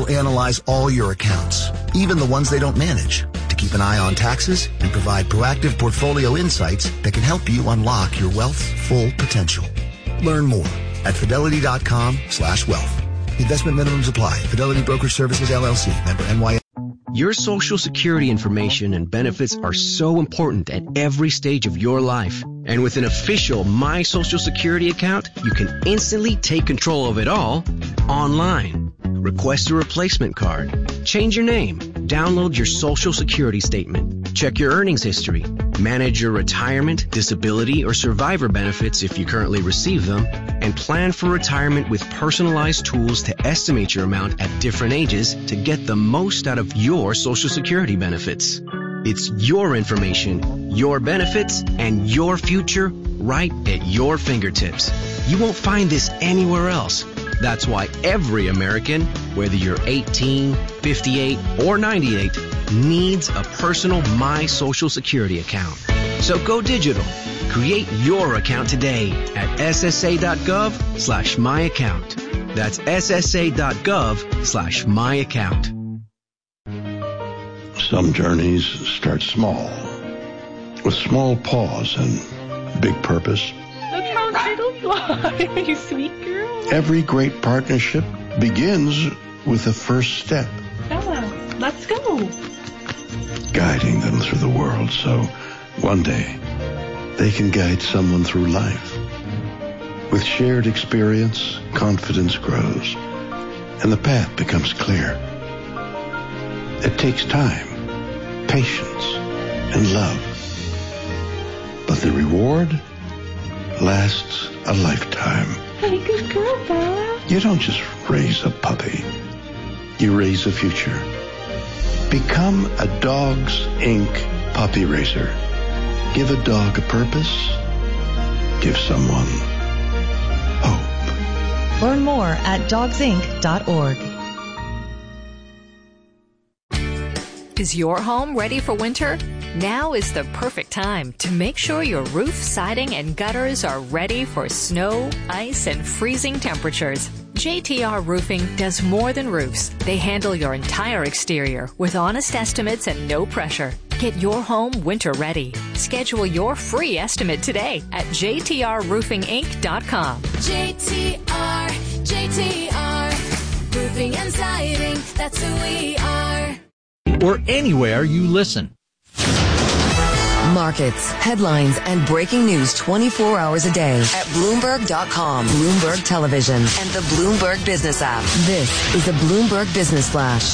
They'll analyze all your accounts, even the ones they don't manage, to keep an eye on taxes and provide proactive portfolio insights that can help you unlock your wealth's full potential. Learn more at Fidelity.com/wealth. Investment minimums apply. Fidelity Brokerage Services, LLC. Member NYSE. Your Social Security information and benefits are so important at every stage of your life. And with an official My Social Security account, you can instantly take control of it all online. Request a replacement card. Change your name. Download your Social Security statement. Check your earnings history. Manage your retirement, disability, or survivor benefits if you currently receive them. And plan for retirement with personalized tools to estimate your amount at different ages to get the most out of your Social Security benefits. It's your information, your benefits, and your future right at your fingertips. You won't find this anywhere else. That's why every American, whether you're 18, 58, or 98, needs a personal My Social Security account. So go digital. Create your account today at ssa.gov/myaccount. That's ssa.gov/myaccount. Some journeys start small, with small pause and big purpose. Look how little fly, you sweet girl. Every great partnership begins with the first step. Bella, let's go. Guiding them through the world so one day they can guide someone through life. With shared experience, confidence grows, and the path becomes clear. It takes time, patience, and love. But the reward lasts a lifetime. Hey, good girl, Bella. You don't just raise a puppy. You raise a future. Become a Dogs Inc. puppy raiser. Give a dog a purpose. Give someone hope. Learn more at dogsinc.org. Is your home ready for winter? Now is the perfect time to make sure your roof, siding, and gutters are ready for snow, ice, and freezing temperatures. JTR Roofing does more than roofs. They handle your entire exterior with honest estimates and no pressure. Get your home winter ready. Schedule your free estimate today at jtrroofinginc.com. JTR, roofing and siding, that's who we are. Or anywhere you listen. Markets, headlines, and breaking news 24 hours a day at Bloomberg.com, Bloomberg Television, and the Bloomberg Business app. This is the Bloomberg Business Flash.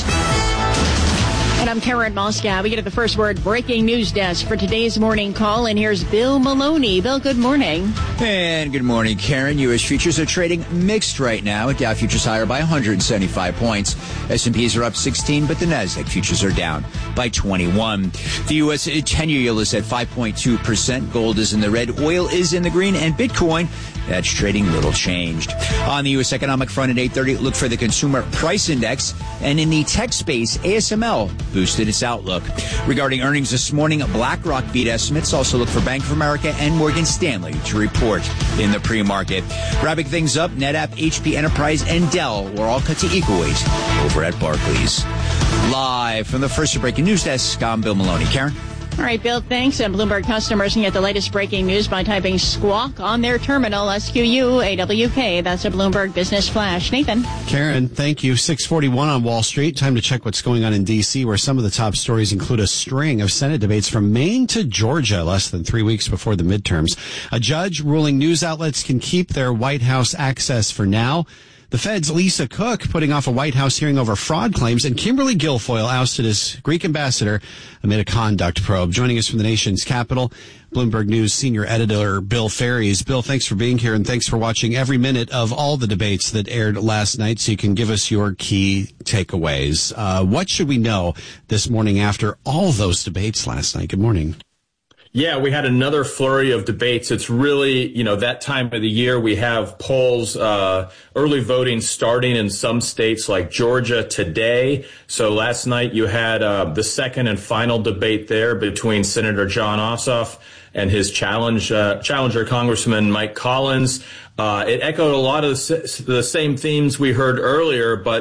And I'm Karen Moscow. We get to the first word breaking news desk for today's morning call. And here's Bill Maloney. Bill, good morning. And good morning, Karen. U.S. futures are trading mixed right now. Dow futures higher by 175 points. S&Ps are up 16, but the Nasdaq futures are down by 21. The U.S. 10-year yield is at 5.2%. Gold is in the red. Oil is in the green. And Bitcoin, that's trading little changed. On the U.S. economic front at 8:30, look for the Consumer Price Index. And in the tech space, ASML boosted its outlook. Regarding earnings this morning, BlackRock beat estimates. Also look for Bank of America and Morgan Stanley to report in the pre-market. Wrapping things up, NetApp, HP Enterprise, and Dell were all cut to equal weight over at Barclays. Live from the first breaking news desk, I'm Bill Maloney. Karen? All right, Bill, thanks. And Bloomberg customers can get the latest breaking news by typing squawk on their terminal, SQUAWK. That's a Bloomberg Business Flash. Nathan. Karen, thank you. 6:41 on Wall Street. Time to check what's going on in D.C., where some of the top stories include a string of Senate debates from Maine to Georgia, less than 3 weeks before the midterms. A judge ruling news outlets can keep their White House access for now. The Fed's Lisa Cook putting off a White House hearing over fraud claims, and Kimberly Guilfoyle ousted as Greek ambassador amid a conduct probe. Joining us from the nation's capital, Bloomberg News senior editor Bill Ferries. Bill, thanks for being here, and thanks for watching every minute of all the debates that aired last night so you can give us your key takeaways. What should we know this morning after all those debates last night? Good morning. Yeah, we had another flurry of debates. It's really, that time of the year we have polls, early voting starting in some states like Georgia today. So last night you had the second and final debate there between Senator Jon Ossoff and his challenger, Congressman Mike Collins. It echoed a lot of the same themes we heard earlier, but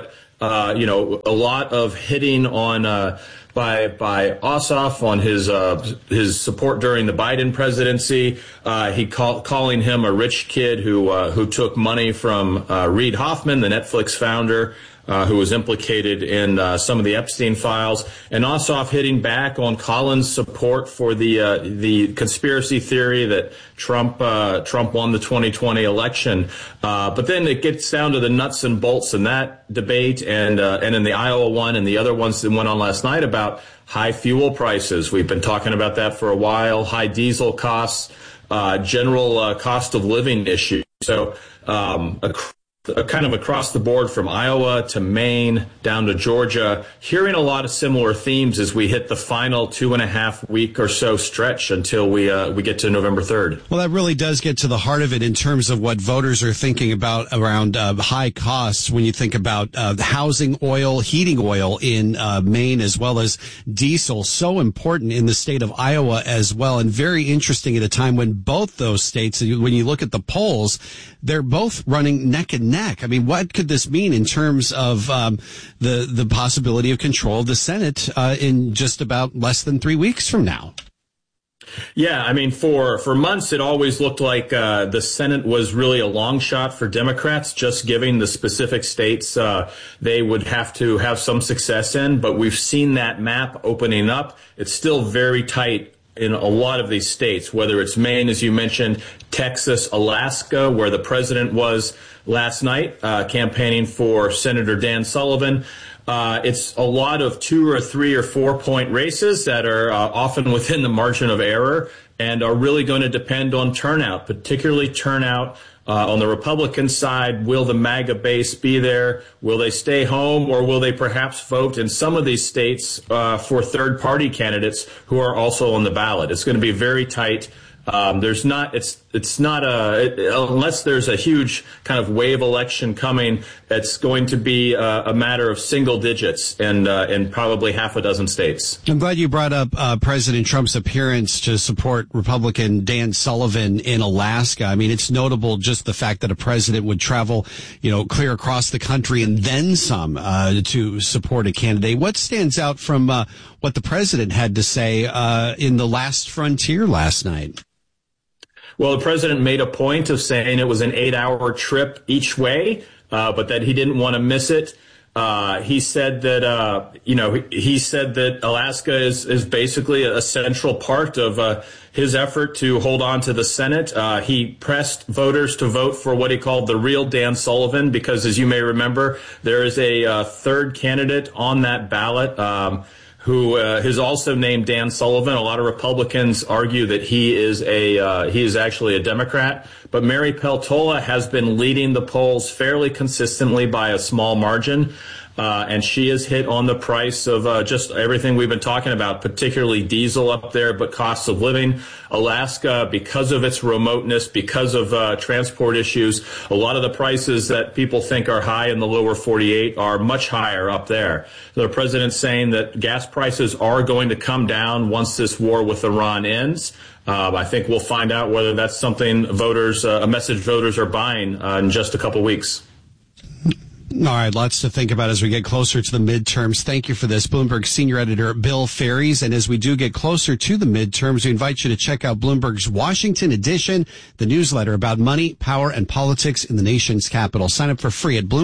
a lot of hitting on by Ossoff on his support during the Biden presidency. He calling him a rich kid who took money from Reid Hoffman, the Netflix founder, who was implicated in some of the Epstein files, and Ossoff hitting back on Collins' support for the conspiracy theory that Trump won the 2020 election. But then it gets down to the nuts and bolts in that debate, and in the Iowa one and the other ones that went on last night about high fuel prices. We've been talking about that for a while. High diesel costs, general cost of living issues. So kind of across the board from Iowa to Maine down to Georgia, hearing a lot of similar themes as we hit the final 2.5 week or so stretch until we get to November 3rd. Well, that really does get to the heart of it in terms of what voters are thinking about around high costs when you think about housing oil, heating oil in Maine, as well as diesel. So important in the state of Iowa as well, and very interesting at a time when both those states, when you look at the polls, they're both running neck and neck. I mean, what could this mean in terms of the possibility of control of the Senate in just about less than 3 weeks from now? Yeah, I mean, for months, it always looked like the Senate was really a long shot for Democrats, just giving the specific states they would have to have some success in. But we've seen that map opening up. It's still very tight in a lot of these states, whether it's Maine, as you mentioned, Texas, Alaska, where the president was last night campaigning for Senator Dan Sullivan. It's a lot of 2 or 3 or 4 point races that are often within the margin of error and are really going to depend on turnout, particularly turnout on the Republican side. Will the MAGA base be there? Will they stay home, or will they perhaps vote in some of these states for third-party candidates who are also on the ballot? It's going to be very tight. Unless there's a huge kind of wave election coming, it's going to be a matter of single digits in probably half a dozen states. I'm glad you brought up President Trump's appearance to support Republican Dan Sullivan in Alaska. I mean, it's notable just the fact that a president would travel, clear across the country and then some to support a candidate. What stands out from what the president had to say in the last frontier last night? Well, the president made a point of saying it was an 8-hour trip each way, but that he didn't want to miss it. He said that, he said that Alaska is basically a central part of his effort to hold on to the Senate. He pressed voters to vote for what he called the real Dan Sullivan, because, as you may remember, there is a third candidate on that ballot who is also named Dan Sullivan. A lot of Republicans argue that he is actually a Democrat. But Mary Peltola has been leading the polls fairly consistently by a small margin. And she has hit on the price of just everything we've been talking about, particularly diesel up there, but costs of living. Alaska, because of its remoteness, because of transport issues, a lot of the prices that people think are high in the lower 48 are much higher up there. The president's saying that gas prices are going to come down once this war with Iran ends. I think we'll find out whether that's something a message voters are buying in just a couple weeks. All right, lots to think about as we get closer to the midterms. Thank you for this. Bloomberg senior editor Bill Ferries. And as we do get closer to the midterms, we invite you to check out Bloomberg's Washington edition, the newsletter about money, power, and politics in the nation's capital. Sign up for free at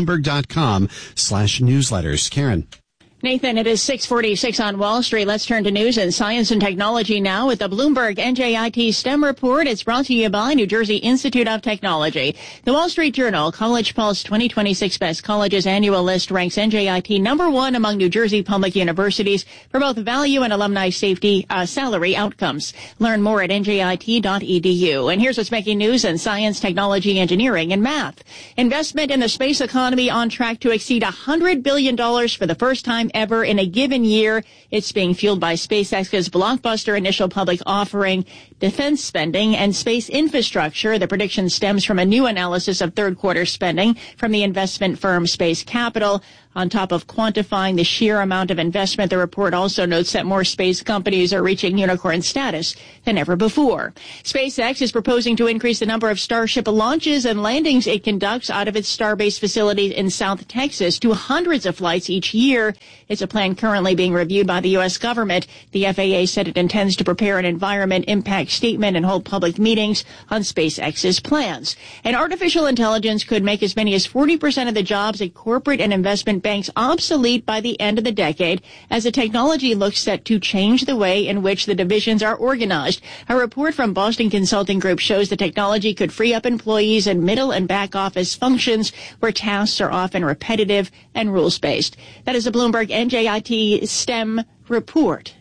Bloomberg.com/newsletters. Karen. Nathan, it is 6:46 on Wall Street. Let's turn to news and science and technology now with the Bloomberg NJIT STEM report. It's brought to you by New Jersey Institute of Technology. The Wall Street Journal College Pulse 2026 Best Colleges annual list ranks NJIT number 1 among New Jersey public universities for both value and alumni safety salary outcomes. Learn more at njit.edu. And here's what's making news in science, technology, engineering, and math. Investment in the space economy on track to exceed $100 billion for the first time ever in a given year. It's being fueled by SpaceX's blockbuster initial public offering, defense spending, and space infrastructure. The prediction stems from a new analysis of third quarter spending from the investment firm Space Capital. On top of quantifying the sheer amount of investment, the report also notes that more space companies are reaching unicorn status than ever before. SpaceX is proposing to increase the number of Starship launches and landings it conducts out of its Starbase facility in South Texas to hundreds of flights each year. It's a plan currently being reviewed by the U.S. government. The FAA said it intends to prepare an environment impact statement and hold public meetings on SpaceX's plans. And artificial intelligence could make as many as 40% of the jobs at corporate and investment banks obsolete by the end of the decade, as the technology looks set to change the way in which the divisions are organized. A report from Boston Consulting Group shows the technology could free up employees in middle and back office functions where tasks are often repetitive and rules-based. That is a Bloomberg NJIT STEM report.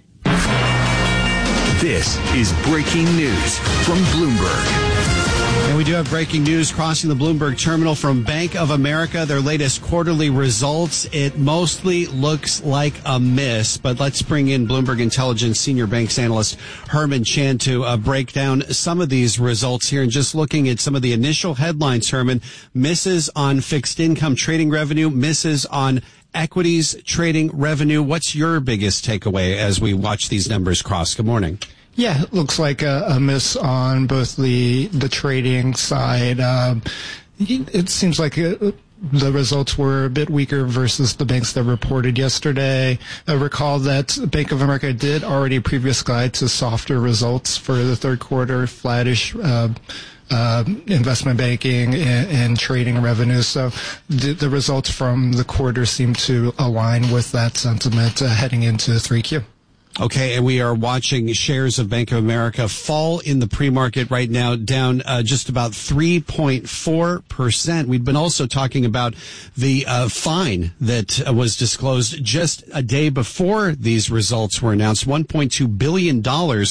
This is breaking news from Bloomberg. And we do have breaking news crossing the Bloomberg terminal from Bank of America. Their latest quarterly results, it mostly looks like a miss, but let's bring in Bloomberg Intelligence senior banks analyst Herman Chan to break down some of these results here. And just looking at some of the initial headlines, Herman, misses on fixed income trading revenue, misses on equities trading revenue. What's your biggest takeaway as we watch these numbers cross? Good morning. Yeah, it looks like a miss on both the trading side. It seems like the results were a bit weaker versus the banks that reported yesterday. I recall that Bank of America did already previous guide to softer results for the third quarter, flattish investment banking and trading revenue. So the results from the quarter seem to align with that sentiment heading into 3Q. Okay, and we are watching shares of Bank of America fall in the pre-market right now, down just about 3.4%. We've been also talking about the fine that was disclosed just a day before these results were announced, $1.2 billion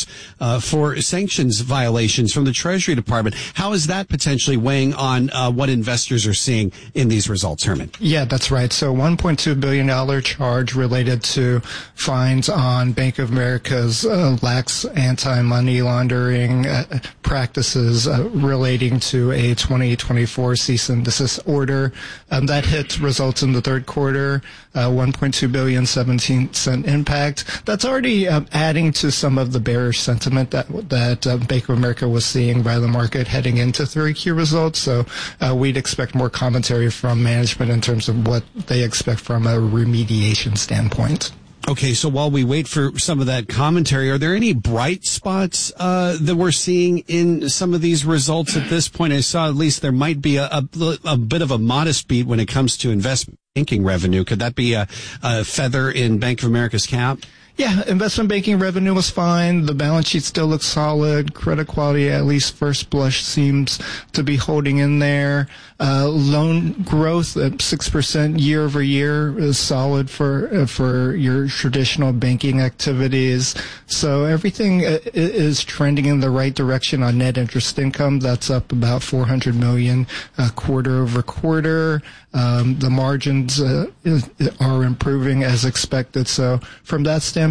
for sanctions violations from the Treasury Department. How is that potentially weighing on what investors are seeing in these results, Herman? Yeah, that's right. So $1.2 billion charge related to fines on Bank of America's lax anti-money laundering practices relating to a 2024 cease and desist order. That hit results in the third quarter, $1.2 billion, 17-cent impact. That's already adding to some of the bearish sentiment that Bank of America was seeing by the market heading into 3Q results. So we'd expect more commentary from management in terms of what they expect from a remediation standpoint. Okay, so while we wait for some of that commentary, are there any bright spots that we're seeing in some of these results at this point? I saw at least there might be a bit of a modest beat when it comes to investment banking revenue. Could that be a feather in Bank of America's cap? Yeah, investment banking revenue was fine. The balance sheet still looks solid. Credit quality, at least first blush, seems to be holding in there. Loan growth at 6% year over year is solid for your traditional banking activities. So everything is trending in the right direction on net interest income. That's up about $400 million quarter over quarter. The margins are improving as expected. So from that standpoint,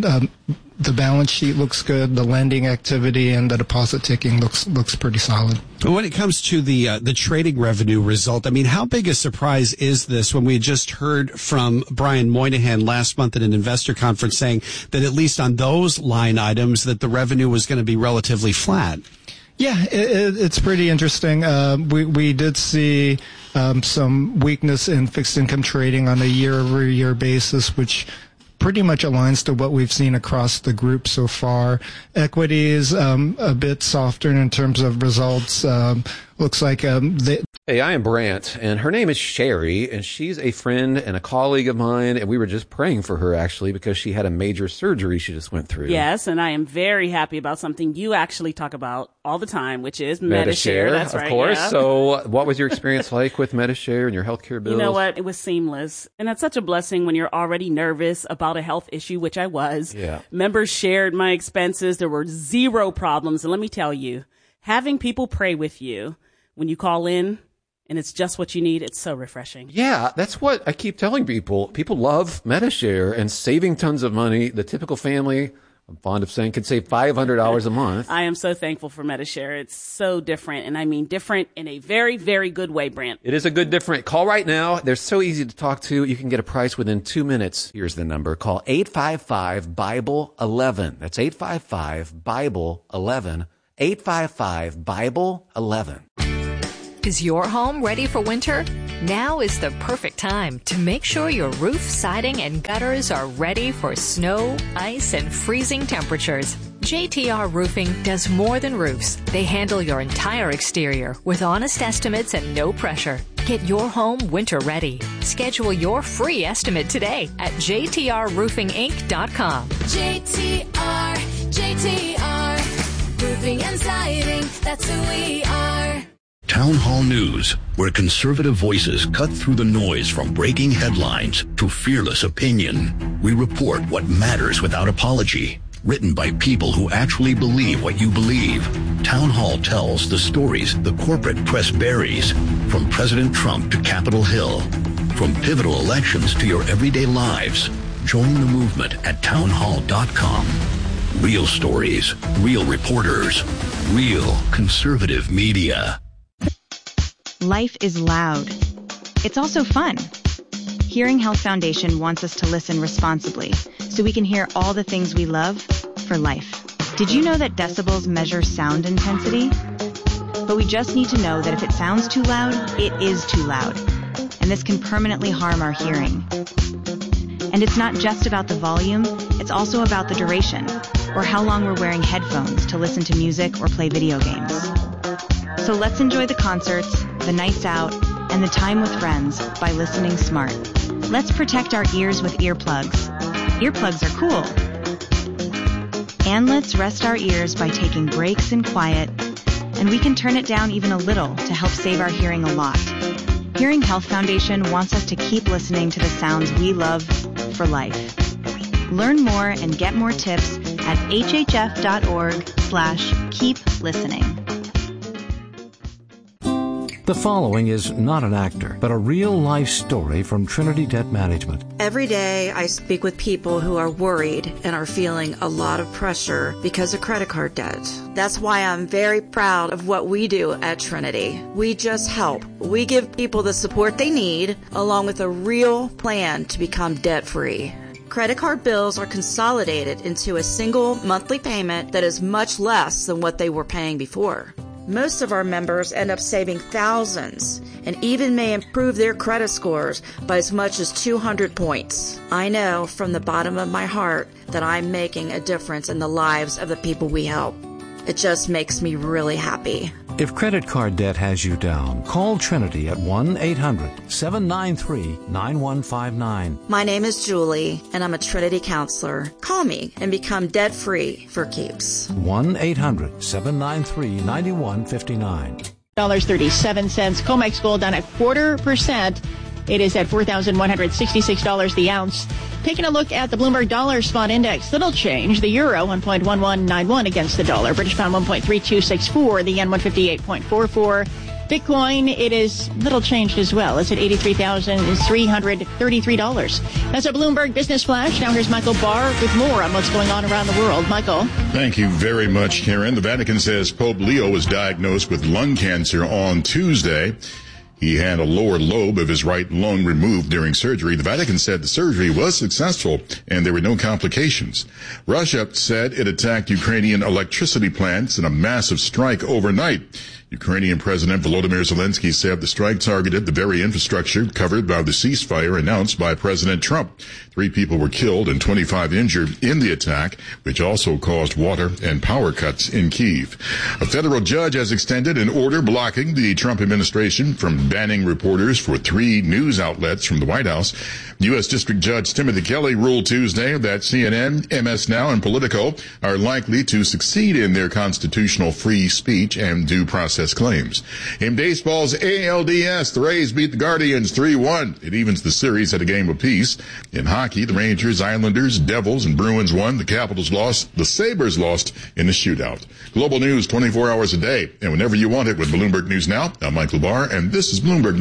the balance sheet looks good. The lending activity and the deposit taking looks pretty solid. When it comes to the trading revenue result, I mean, how big a surprise is this when we just heard from Brian Moynihan last month at an investor conference saying that at least on those line items that the revenue was going to be relatively flat? Yeah, it's pretty interesting. We did see some weakness in fixed income trading on a year-over-year basis, which pretty much aligns to what we've seen across the group so far. Equities, a bit softer in terms of results. Looks like Hey, I am Brant, and her name is Sherry, and she's a friend and a colleague of mine, and we were just praying for her, actually, because she had a major surgery she just went through. Yes, and I am very happy about something you actually talk about all the time, which is Medi-Share. That's right, of course. Yeah. So what was your experience like with Medi-Share and your healthcare bills? You know what? It was seamless, and it's such a blessing when you're already nervous about a health issue, which I was. Yeah. Members shared my expenses. There were zero problems, and let me tell you, having people pray with you when you call in, and it's just what you need, it's so refreshing. Yeah, that's what I keep telling people. People love Medi-Share and saving tons of money. The typical family I'm fond of saying could save $500 a month. I am so thankful for Medi-Share. It's so different, and I mean different in a very, very good way, Brant. It is a good different. Call right now. They're so easy to talk to. You can get a price within 2 minutes. Here's the number. Call 855-BIBLE-11. That's 855-BIBLE-11. 855-BIBLE-11. Is your home ready for winter? Now is the perfect time to make sure your roof, siding, and gutters are ready for snow, ice, and freezing temperatures. JTR Roofing does more than roofs. They handle your entire exterior with honest estimates and no pressure. Get your home winter ready. Schedule your free estimate today at jtrroofinginc.com. JTR, roofing and siding, that's who we are. Town Hall News, where conservative voices cut through the noise from breaking headlines to fearless opinion. We report what matters without apology. Written by people who actually believe what you believe. Town Hall tells the stories the corporate press buries. From President Trump to Capitol Hill. From pivotal elections to your everyday lives. Join the movement at townhall.com. Real stories, real reporters, real conservative media. Life is loud. It's also fun. Hearing Health Foundation wants us to listen responsibly so we can hear all the things we love for life. Did you know that decibels measure sound intensity? But we just need to know that if it sounds too loud, it is too loud. And this can permanently harm our hearing. And it's not just about the volume, it's also about the duration, or how long we're wearing headphones to listen to music or play video games. So let's enjoy the concerts, the nights out, and the time with friends by listening smart. Let's protect our ears with earplugs. Earplugs are cool. And let's rest our ears by taking breaks in quiet, and we can turn it down even a little to help save our hearing a lot. Hearing Health Foundation wants us to keep listening to the sounds we love for life. Learn more and get more tips at hhf.org/keep-listening. The following is not an actor, but a real-life story from Trinity Debt Management. Every day I speak with people who are worried and are feeling a lot of pressure because of credit card debt. That's why I'm very proud of what we do at Trinity. We just help. We give people the support they need, along with a real plan to become debt-free. Credit card bills are consolidated into a single monthly payment that is much less than what they were paying before. Most of our members end up saving thousands and even may improve their credit scores by as much as 200 points. I know from the bottom of my heart that I'm making a difference in the lives of the people we help. It just makes me really happy. If credit card debt has you down, call Trinity at 1-800-793-9159. My name is Julie, and I'm a Trinity counselor. Call me and become debt-free for keeps. 1-800-793-9159. $37. COMEX gold down 0.25%. It is at $4,166 the ounce. Taking a look at the Bloomberg Dollar Spot Index, little change. The euro 1.1191 against the dollar. British pound 1.3264. The yen 158.44. Bitcoin, it is little changed as well. It's at $83,333. That's a Bloomberg Business Flash. Now here's Michael Barr with more on what's going on around the world. Michael. Thank you very much, Karen. The Vatican says Pope Leo was diagnosed with lung cancer on Tuesday. He had a lower lobe of his right lung removed during surgery. The Vatican said the surgery was successful and there were no complications. Russia said it attacked Ukrainian electricity plants in a massive strike overnight. Ukrainian President Volodymyr Zelensky said the strike targeted the very infrastructure covered by the ceasefire announced by President Trump. 3 people were killed and 25 injured in the attack, which also caused water and power cuts in Kyiv. A federal judge has extended an order blocking the Trump administration from banning reporters for 3 news outlets from the White House. U.S. District Judge Timothy Kelly ruled Tuesday that CNN, MS Now, and Politico are likely to succeed in their constitutional free speech and due process claims. In baseball's ALDS, the Rays beat the Guardians 3-1. It evens the series at a game apiece. In hockey, the Rangers, Islanders, Devils, and Bruins won. The Capitals lost. The Sabres lost in the shootout. Global news 24 hours a day, and whenever you want it with Bloomberg News Now. I'm Michael Barr, and this is Bloomberg Nathan.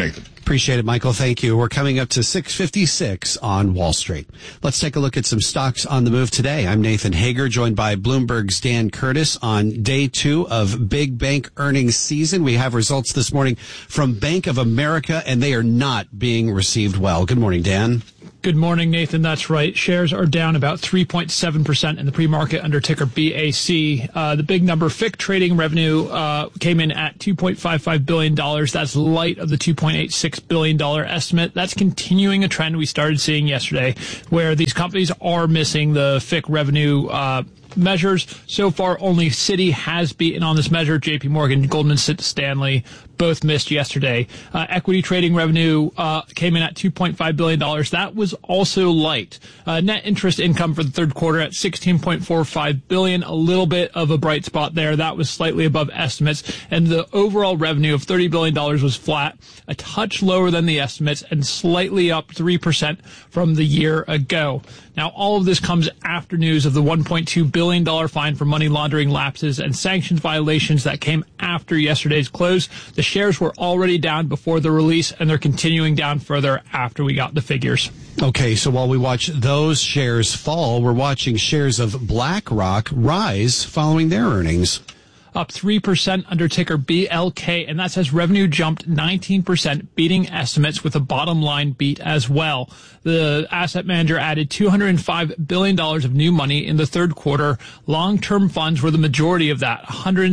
Appreciate it, Michael. Thank you. We're coming up to 6:56 on Wall Street. Let's take a look at some stocks on the move today. I'm Nathan Hager, joined by Bloomberg's Dan Curtis on day 2 of big bank earnings season. We have results this morning from Bank of America, and they are not being received well. Good morning, Dan. Good morning, Nathan. That's right. Shares are down about 3.7% in the pre-market under ticker BAC. The big number, FICC trading revenue, came in at $2.55 billion. That's light of the $2.86 billion estimate. That's continuing a trend we started seeing yesterday, where these companies are missing the FICC revenue measures. So far, only Citi has beaten on this measure. JP Morgan, Goldman Sachs, Stanley both missed yesterday. Equity trading revenue came in at $2.5 billion. That was also light. Net interest income for the third quarter at $16.45 billion, a little bit of a bright spot there. That was slightly above estimates. And the overall revenue of $30 billion was flat, a touch lower than the estimates, and slightly up 3% from the year ago. Now, all of this comes after news of the $1.2 billion fine for money laundering lapses and sanctions violations that came after yesterday's close. The shares were already down before the release, and they're continuing down further after we got the figures. Okay, so while we watch those shares fall, we're watching shares of BlackRock rise following their earnings. Up 3% under ticker BLK, and that's as revenue jumped 19%, beating estimates with a bottom line beat as well. The asset manager added $205 billion of new money in the third quarter. Long-term funds were the majority of that,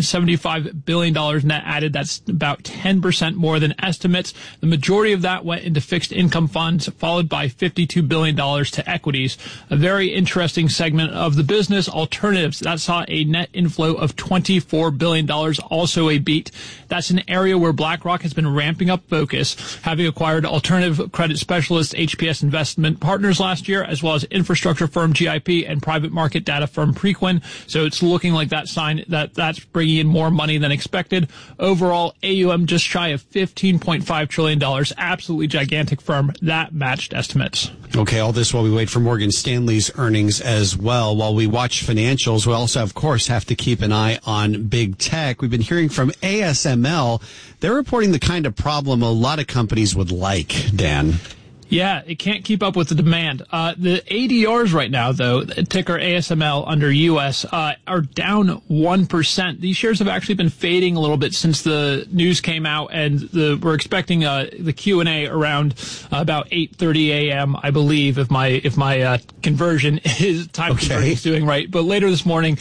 $175 billion net added. That's about 10% more than estimates. The majority of that went into fixed income funds, followed by $52 billion to equities. A very interesting segment of the business, alternatives, that saw a net inflow of $24 billion, also a beat. That's an area where BlackRock has been ramping up focus, having acquired alternative credit specialist HPS Investment Partners last year, as well as infrastructure firm GIP and private market data firm Preqin. So it's looking like that sign that's bringing in more money than expected. Overall, AUM just shy of $15.5 trillion. Absolutely gigantic firm. That matched estimates. Okay, all this while we wait for Morgan Stanley's earnings as well. While we watch financials, we also, of course, have to keep an eye on big tech. We've been hearing from ASML. They're reporting the kind of problem a lot of companies would like, Dan. Yeah, it can't keep up with the demand. The ADRs right now, though, ticker ASML under US, are down 1%. These shares have actually been fading a little bit since the news came out, and we're expecting the Q&A around about 8:30 a.m., I believe, if my conversion is conversion is doing right. But later this morning,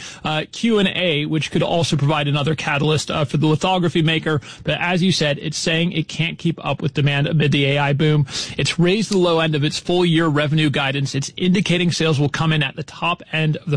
Q&A, which could also provide another catalyst for the lithography maker. But as you said, it's saying it can't keep up with demand amid the AI boom. It's raised the low end of its full year revenue guidance. It's indicating sales will come in at the top end of the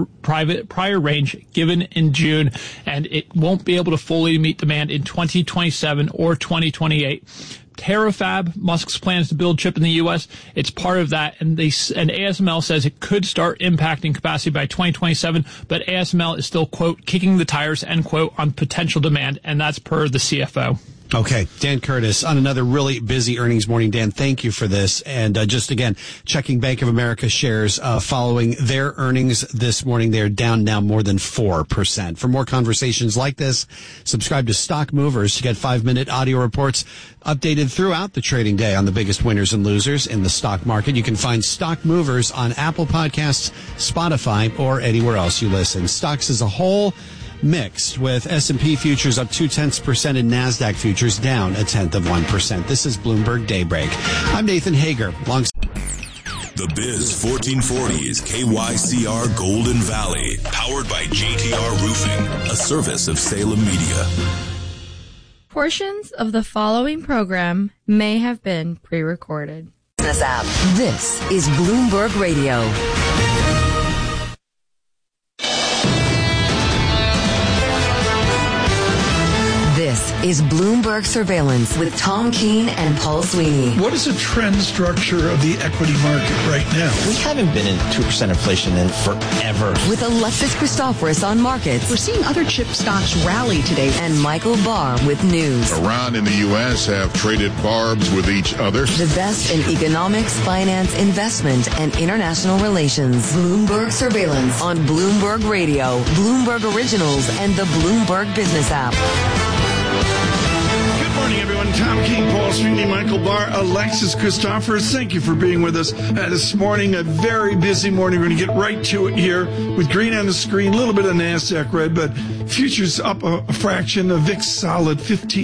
prior range given in June, and it won't be able to fully meet demand in 2027 or 2028. Terafab, Musk's plans to build chip in the U.S., it's part of that, and ASML says it could start impacting capacity by 2027, but ASML is still, quote, kicking the tires, end quote, on potential demand, and that's per the CFO. Okay, Dan Curtis on another really busy earnings morning. Dan, thank you for this. And just again, checking Bank of America shares following their earnings this morning. They're down now more than 4%. For more conversations like this, subscribe to Stock Movers to get 5-minute audio reports updated throughout the trading day on the biggest winners and losers in the stock market. You can find Stock Movers on Apple Podcasts, Spotify, or anywhere else you listen. Stocks as a whole mixed, with S&P futures up 0.2% and NASDAQ futures down 0.1%. This is Bloomberg Daybreak. I'm Nathan Hager. The Biz 1440 is KYCR Golden Valley, powered by JTR Roofing, a service of Salem Media. Portions of the following program may have been pre-recorded. Business app. This is Bloomberg Radio. This is Bloomberg Surveillance with Tom Keene and Paul Sweeney. What is the trend structure of the equity market right now? We haven't been in 2% inflation in forever. With Alexis Christoforous on markets. We're seeing other chip stocks rally today. And Michael Barr with news. Iran and the U.S. have traded barbs with each other. The best in economics, finance, investment, and international relations. Bloomberg Surveillance on Bloomberg Radio, Bloomberg Originals, and the Bloomberg Business app. morning, everyone. Tom King, Paul Sweeney, Michael Barr, Alexis Christophorous. Thank you for being with us this morning. A very busy morning. We're going to get right to it here with green on the screen. A little bit of NASDAQ red, but futures up a fraction. The VIX solid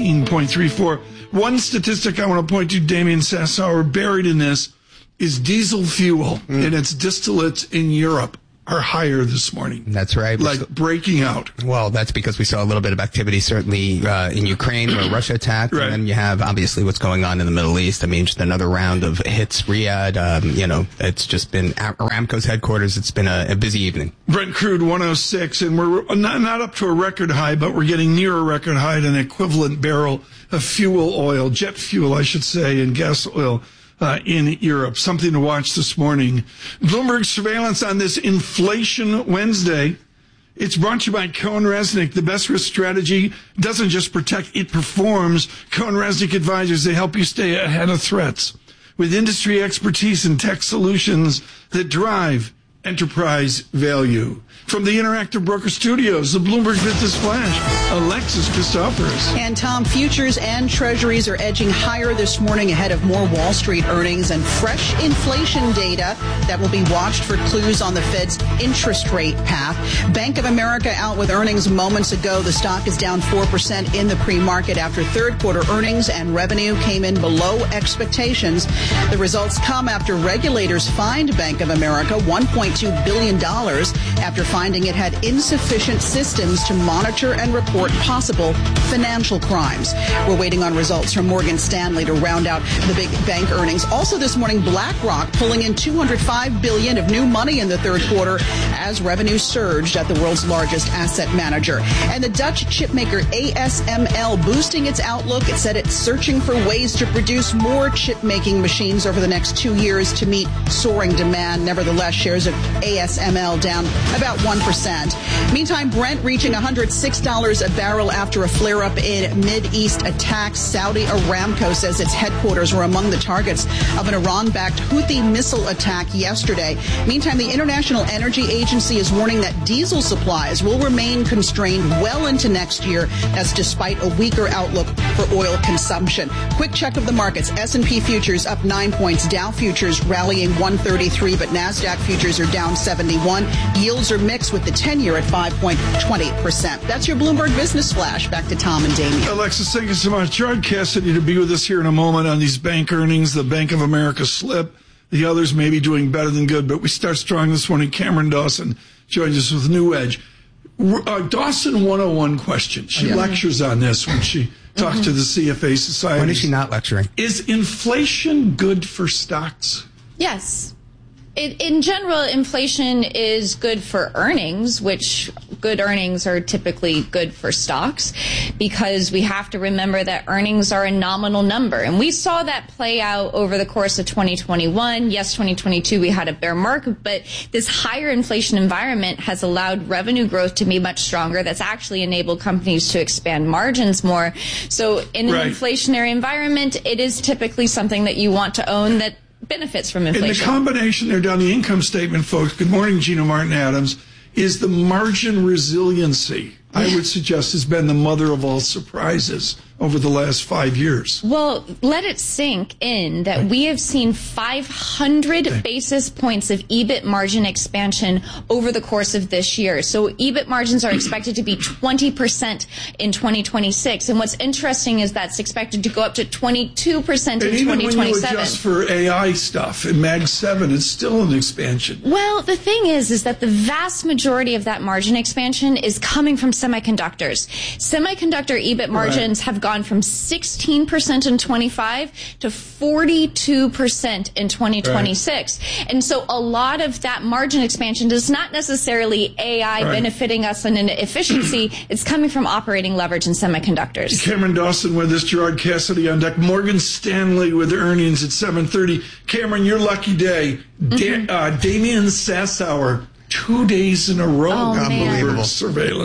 15.34. One statistic I want to point to, Damien Sassower, buried in this, is diesel fuel and its distillates in Europe are higher this morning. That's right. Like breaking out. Well, that's because we saw a little bit of activity, certainly in Ukraine, where Russia attacked. Right. And then you have, obviously, what's going on in the Middle East. I mean, just another round of hits. Riyadh, it's just been Aramco's headquarters. It's been a busy evening. Brent crude 106, and we're not up to a record high, but we're getting near a record high at an equivalent barrel of fuel oil, jet fuel, I should say, and gas oil. In Europe. Something to watch this morning. Bloomberg surveillance on this Inflation Wednesday. It's brought to you by Cohen-Resnick. The best risk strategy doesn't just protect, it performs. Cohen-Resnick advisors, they help you stay ahead of threats with industry expertise and tech solutions that drive enterprise value. From the Interactive Broker Studios, the Bloomberg Business Flash, Alexis Christophorous. And Tom, futures and treasuries are edging higher this morning ahead of more Wall Street earnings and fresh inflation data that will be watched for clues on the Fed's interest rate path. Bank of America out with earnings moments ago. The stock is down 4% in the pre-market after third quarter earnings and revenue came in below expectations. The results come after regulators fined Bank of America $1.2 billion after finding it had insufficient systems to monitor and report possible financial crimes. We're waiting on results from Morgan Stanley to round out the big bank earnings. Also this morning, BlackRock pulling in $205 billion of new money in the third quarter as revenue surged at the world's largest asset manager. And the Dutch chipmaker ASML boosting its outlook. It said it's searching for ways to produce more chip-making machines over the next 2 years to meet soaring demand. Nevertheless, shares of ASML down about 1%. Meantime, Brent reaching $106 a barrel after a flare-up in Mid-East attacks. Saudi Aramco says its headquarters were among the targets of an Iran-backed Houthi missile attack yesterday. Meantime, the International Energy Agency is warning that diesel supplies will remain constrained well into next year. That's despite a weaker outlook for oil consumption. Quick check of the markets. S&P futures up 9 points. Dow futures rallying 133, but NASDAQ futures are down 71. Yields are mixed with the 10-year at 5.20%. That's your Bloomberg Business Flash. Back to Tom and Damien. Alexis, thank you so much. Gerard Cassidy to be with us here in a moment on these bank earnings. The Bank of America slip. The others may be doing better than good, but we start strong this morning. Cameron Dawson joins us with New Edge. Dawson 101 question. She lectures on this when she talks to the CFA Society. When is she not lecturing? Is inflation good for stocks? Yes. In general, inflation is good for earnings, which good earnings are typically good for stocks, because we have to remember that earnings are a nominal number. And we saw that play out over the course of 2021. Yes, 2022, we had a bear market, but this higher inflation environment has allowed revenue growth to be much stronger. That's actually enabled companies to expand margins more. So in an inflationary environment, it is typically something that you want to own that benefits from inflation. And the combination there down the income statement, folks, good morning, Gina Martin Adams, is the margin resiliency, I would suggest, has been the mother of all surprises over the last 5 years. Well, let it sink in that we have seen 500 basis points of EBIT margin expansion over the course of this year. So EBIT margins are expected to be 20% in 2026. And what's interesting is that's expected to go up to 22% in 2027. Even when you adjust for AI stuff in Mag 7, it's still an expansion. Well, the thing is that the vast majority of that margin expansion is coming from semiconductors. Semiconductor EBIT margins have gone from 16% in 25 to 42% in 2026. And so a lot of that margin expansion is not necessarily AI benefiting us in an efficiency. It's coming from operating leverage in semiconductors. Cameron Dawson with us, Gerard Cassidy on deck. Morgan Stanley with earnings at 7:30. Cameron, your lucky day. Damien Sassower, 2 days in a row. Unbelievable. Surveillance.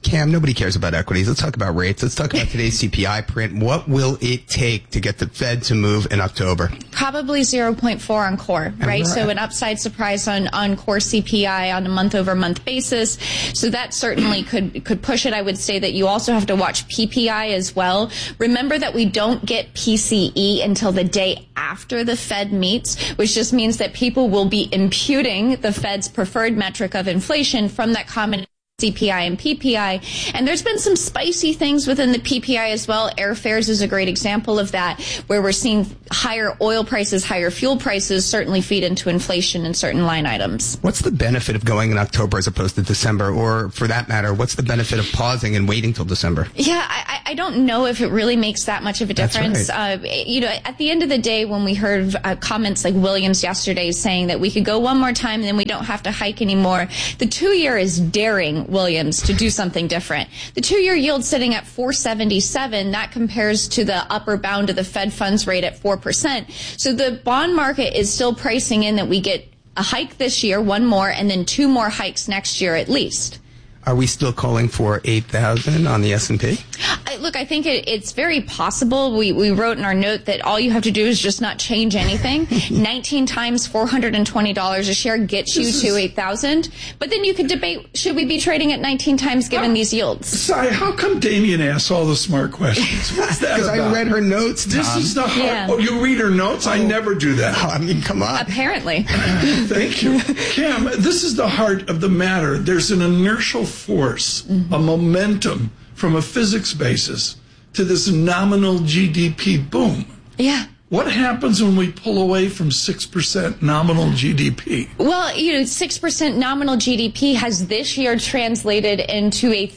Cam, nobody cares about equities. Let's talk about rates. Let's talk about today's CPI print. What will it take to get the Fed to move in October? Probably 0.4 on core, right? So an upside surprise on core CPI on a month-over-month basis. So that certainly could push it. I would say that you also have to watch PPI as well. Remember that we don't get PCE until the day after the Fed meets, which just means that people will be imputing the Fed's preferred metric of inflation from that common CPI and PPI. And there's been some spicy things within the PPI as well. Airfares is a great example of that, where we're seeing higher oil prices, higher fuel prices certainly feed into inflation in certain line items. What's the benefit of going in October as opposed to December? Or for that matter, what's the benefit of pausing and waiting till December? Yeah, I don't know if it really makes that much of a difference. That's right. At the end of the day, when we heard comments like Williams yesterday saying that we could go one more time and then we don't have to hike anymore, the 2-year is daring Williams to do something different. The 2-year yield sitting at 4.77, that compares to the upper bound of the Fed funds rate at 4%. So the bond market is still pricing in that we get a hike this year, one more, and then 2 more hikes next year at least. Are we still calling for 8,000 on the S&P? Look, I think it's very possible. We wrote in our note that all you have to do is just not change anything. 19 times $420 a share gets you to 8,000. But then you could debate, should we be trading at 19 times given these yields? Sai, how come Damien asks all the smart questions? What's that about? Because I read her notes, Tom. This is the hard... Oh, you read her notes? I never do that. Oh, I mean, come on. Apparently. Thank you. Cam, this is the heart of the matter. There's an inertial force, a momentum from a physics basis to this nominal GDP boom. Yeah. What happens when we pull away from 6% nominal GDP? Well, 6% nominal GDP has this year translated into a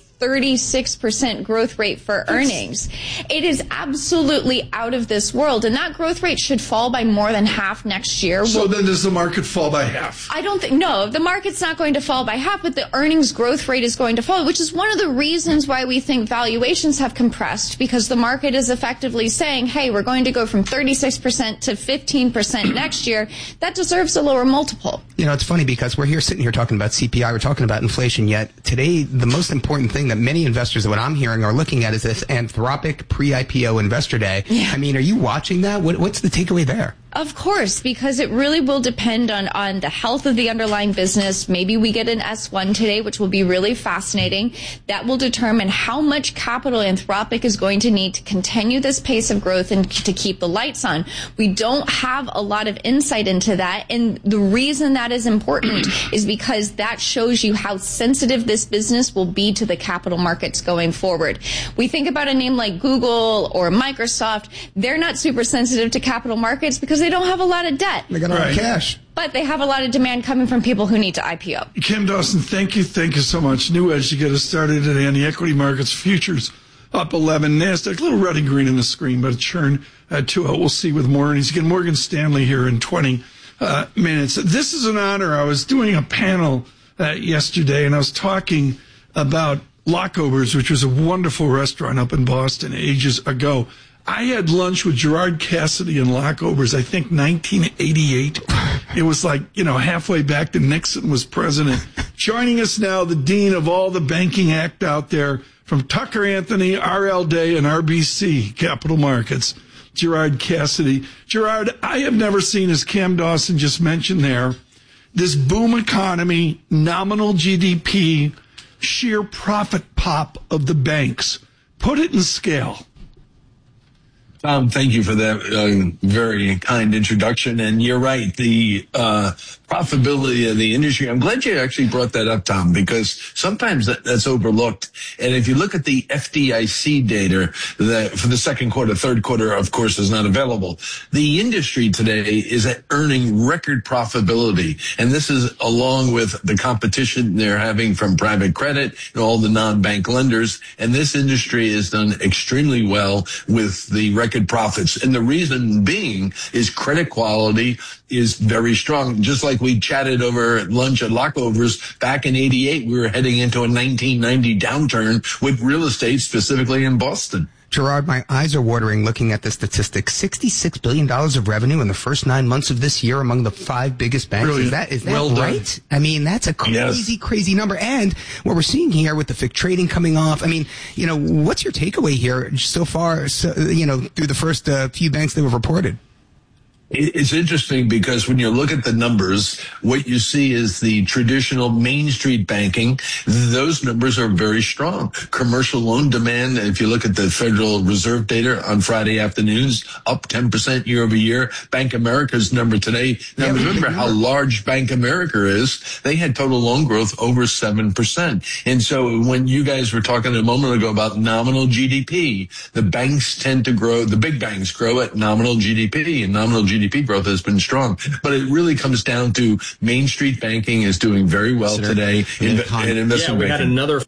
36% growth rate for earnings. It is absolutely out of this world, and that growth rate should fall by more than half next year. So then does the market fall by half? I don't think, no, the market's not going to fall by half, but the earnings growth rate is going to fall, which is one of the reasons why we think valuations have compressed, because the market is effectively saying, hey, we're going to go from 36% to 15% next year. That deserves a lower multiple. It's funny because we're sitting here talking about CPI, we're talking about inflation, yet today the most important thing that many investors, what I'm hearing, are looking at is this Anthropic pre-IPO investor day. Yeah. I mean, are you watching that? What's the takeaway there? Of course, because it really will depend on the health of the underlying business. Maybe we get an S1 today, which will be really fascinating. That will determine how much capital Anthropic is going to need to continue this pace of growth and to keep the lights on. We don't have a lot of insight into that. And the reason that is important is because that shows you how sensitive this business will be to the capital markets going forward. We think about a name like Google or Microsoft. They're not super sensitive to capital markets because they don't have a lot of debt. They got a lot of cash. But they have a lot of demand coming from people who need to IPO. Kim Dawson, thank you so much. New Edge to get us started today on the equity markets. Futures up 11. NASDAQ, a little red and green in the screen, but a churn at 2.0. We'll see with more earnings. Again, Morgan Stanley here in 20 minutes. This is an honor. I was doing a panel yesterday, and I was talking about Lockovers, which was a wonderful restaurant up in Boston ages ago. I had lunch with Gerard Cassidy and Lockovers, I think 1988. It was like, halfway back to Nixon was president. Joining us now, the dean of all the banking act out there from Tucker Anthony, R.L. Day, and RBC Capital Markets, Gerard Cassidy. Gerard, I have never seen, as Cam Dawson just mentioned there, this boom economy, nominal GDP, sheer profit pop of the banks. Put it in scale. Tom, thank you for that very kind introduction. And you're right, the profitability of the industry. I'm glad you actually brought that up, Tom, because sometimes that's overlooked. And if you look at the FDIC data that for the second quarter, third quarter, of course, is not available. The industry today is earning record profitability. And this is along with the competition they're having from private credit and all the non-bank lenders. And this industry has done extremely well with the record profits. And the reason being is credit quality is very strong. Just like we chatted over at lunch at Lockovers back in 88, we were heading into a 1990 downturn with real estate, specifically in Boston. Gerard, my eyes are watering looking at the statistics. $66 billion of revenue in the first 9 months of this year among the 5 biggest banks. Brilliant. Is that Well right? done. I mean, that's a crazy number. And what we're seeing here with the FIC trading coming off, I mean, what's your takeaway here so far, through the first few banks that have reported? It's interesting because when you look at the numbers, what you see is the traditional Main Street banking. Those numbers are very strong. Commercial loan demand, if you look at the Federal Reserve data on Friday afternoons, up 10% year over year. Bank America's number today. Now remember how large Bank America is. They had total loan growth over 7%. And so when you guys were talking a moment ago about nominal GDP, the banks tend to grow, the big banks grow at nominal GDP, and nominal GDP growth has been strong, but it really comes down to Main Street banking is doing very well today. We had another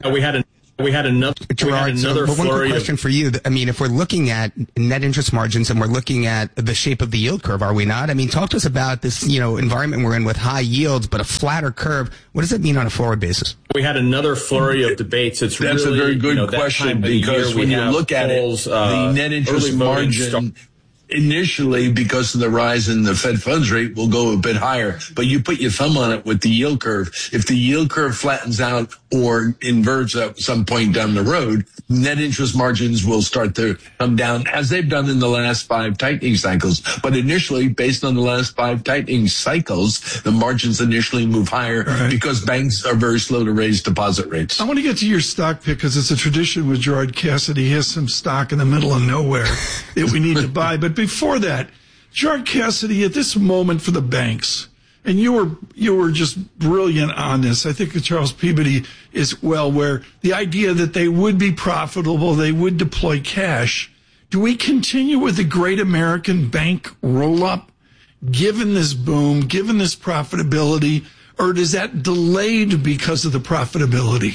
Gerard, but one quick question for you. I mean, if we're looking at net interest margins and we're looking at the shape of the yield curve, are we not? I mean, talk to us about this, environment we're in with high yields, but a flatter curve. What does that mean on a forward basis? We had another flurry of debates. That's a very good question because when you look at it, the net interest margin initially, because of the rise in the Fed funds rate, will go a bit higher. But you put your thumb on it with the yield curve. If the yield curve flattens out or inverts at some point down the road, net interest margins will start to come down as they've done in the last 5 tightening cycles. But initially, based on the last 5 tightening cycles, the margins initially move higher because banks are very slow to raise deposit rates. I want to get to your stock pick because it's a tradition with Gerard Cassidy. He has some stock in the middle of nowhere that we need to buy. But before that, Gerard Cassidy, at this moment for the banks, and you were just brilliant on this. I think Charles Peabody is well, where the idea that they would be profitable, they would deploy cash. Do we continue with the great American bank roll-up, given this boom, given this profitability, or is that delayed because of the profitability?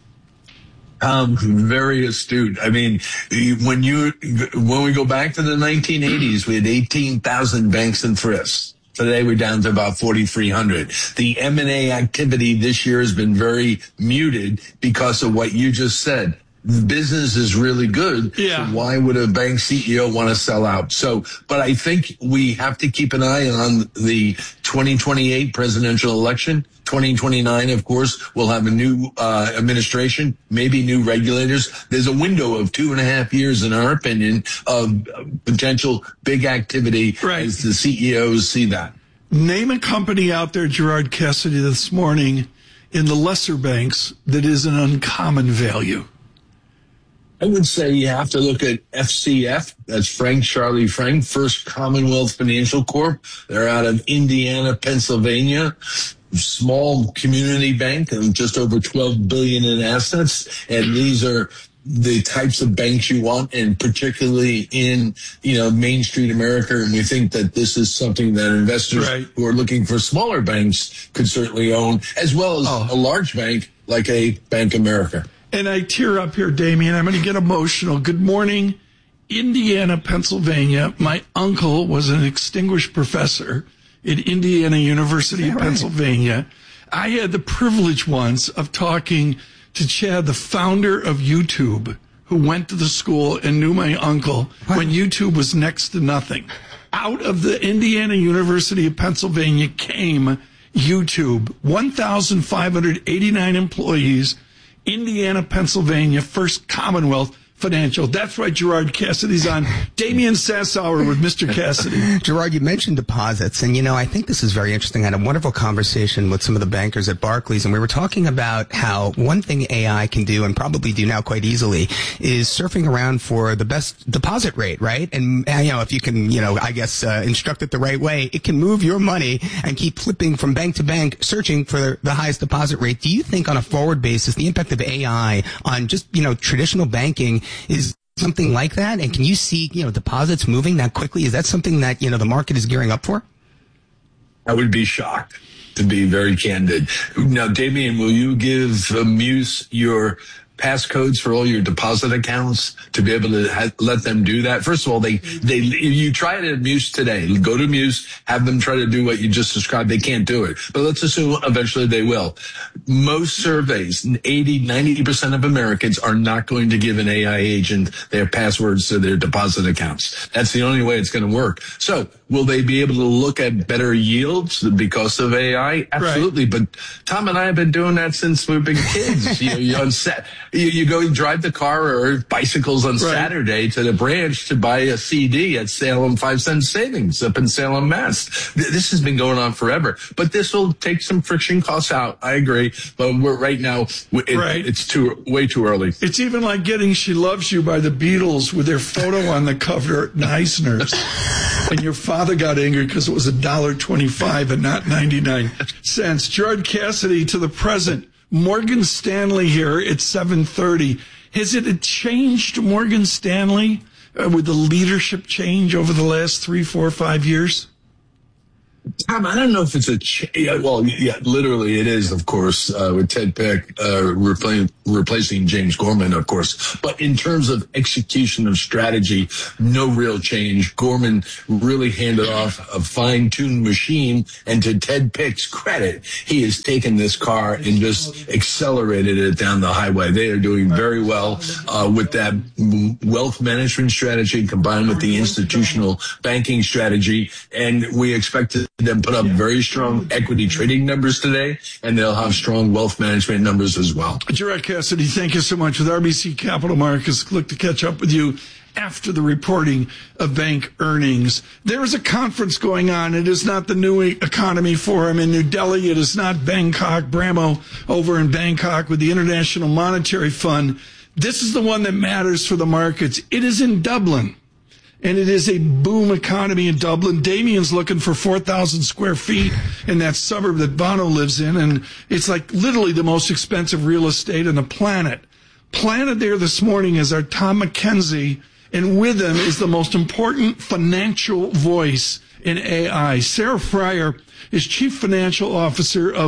Very astute. I mean, when we go back to the 1980s, we had 18,000 banks and thrifts. Today we're down to about 4,300. The M&A activity this year has been very muted because of what you just said. The business is really good. Yeah. So why would a bank CEO want to sell out? So, but I think we have to keep an eye on the 2028 presidential election. 2029, of course, we'll have a new administration, maybe new regulators. There's a window of 2.5 years, in our opinion, of potential big activity as the CEOs see that. Name a company out there, Gerard Cassidy, this morning in the lesser banks that is an uncommon value. I would say you have to look at FCF. That's Frank Charlie Frank, First Commonwealth Financial Corp. They're out of Indiana, Pennsylvania. Small community bank and just over $12 billion in assets. And these are the types of banks you want, and particularly in, Main Street America. And we think that this is something that investors who are looking for smaller banks could certainly own, as well as a large bank like a Bank America. And I tear up here, Damien. I'm going to get emotional. Good morning, Indiana, Pennsylvania. My uncle was an extinguished professor at Indiana University of Pennsylvania. I had the privilege once of talking to Chad, the founder of YouTube, who went to the school and knew my uncle when YouTube was next to nothing. Out of the Indiana University of Pennsylvania came YouTube, 1,589 employees, Indiana, Pennsylvania, First Commonwealth Financial. That's right, Gerard Cassidy's on. Damien Sassower with Mr. Cassidy. Gerard, you mentioned deposits, and I think this is very interesting. I had a wonderful conversation with some of the bankers at Barclays, and we were talking about how one thing AI can do, and probably do now quite easily, is surfing around for the best deposit rate, right? And if you can, instruct it the right way, it can move your money and keep flipping from bank to bank, searching for the highest deposit rate. Do you think, on a forward basis, the impact of AI on just traditional banking is something like that? And can you see, deposits moving that quickly? Is that something that, the market is gearing up for? I would be shocked, to be very candid. Now, Damien, will you give Muse your passcodes for all your deposit accounts to be able to let them do that. First of all, you try it at Muse today. Go to Muse, have them try to do what you just described. They can't do it, but let's assume eventually they will. Most surveys, 90% of Americans are not going to give an AI agent their passwords to their deposit accounts. That's the only way it's going to work. So will they be able to look at better yields because of AI? Absolutely. Right. But Tom and I have been doing that since we've been kids. You go drive the car or bicycles on Saturday to the branch to buy a CD at Salem 5 Cent Savings up in Salem, Mass. This has been going on forever, but this will take some friction costs out. I agree, but it's way too early. It's even like getting "She Loves You" by the Beatles with their photo on the cover at Eisner's, and your father got angry because it was $1.25 and not 99 cents. Gerard Cassidy to the present. Morgan Stanley here at 7:30. Has it changed Morgan Stanley with the leadership change over the last 3, 4, 5 years? Tom, I don't know if it's literally it is, of course, with Ted Pick replacing James Gorman, of course. But in terms of execution of strategy, no real change. Gorman really handed off a fine-tuned machine, and to Ted Pick's credit, he has taken this car and just accelerated it down the highway. They are doing very well with that wealth management strategy combined with the institutional banking strategy, and we expect to them put up very strong equity trading numbers today, and they'll have strong wealth management numbers as well. Gerard Cassidy, thank you so much. With RBC Capital Markets, look to catch up with you after the reporting of bank earnings. There is a conference going on. It is not the New Economy Forum in New Delhi. It is not Bangkok, Bramo over in Bangkok with the International Monetary Fund. This is the one that matters for the markets. It is in Dublin. And it is a boom economy in Dublin. Damien's looking for 4,000 square feet in that suburb that Bono lives in. And it's like literally the most expensive real estate on the planet. Planted there this morning is our Tom McKenzie. And with him is the most important financial voice in AI. Sarah Friar is Chief Financial Officer of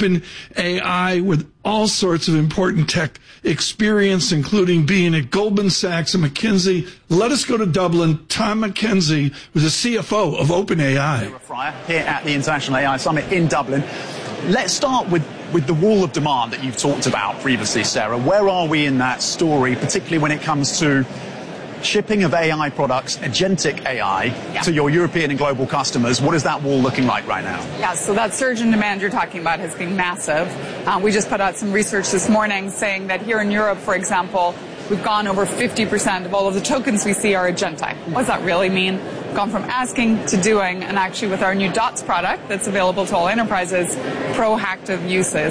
OpenAI with all sorts of important tech experience, including being at Goldman Sachs and McKinsey. Let us go to Dublin. Tom McKenzie was the CFO of OpenAI. Sarah Friar here at the International AI Summit in Dublin. Let's start with the wall of demand that you've talked about previously, Sarah. Where are we in that story, particularly when it comes to shipping of AI products, agentic AI, to your European and global customers? What is that wall looking like right now? Yeah, so that surge in demand you're talking about has been massive. We just put out some research this morning saying that here in Europe, for example, we've gone over 50% of all of the tokens we see are agentic. What does that really mean? We've gone from asking to doing, and actually with our new DOTS product that's available to all enterprises, proactive uses.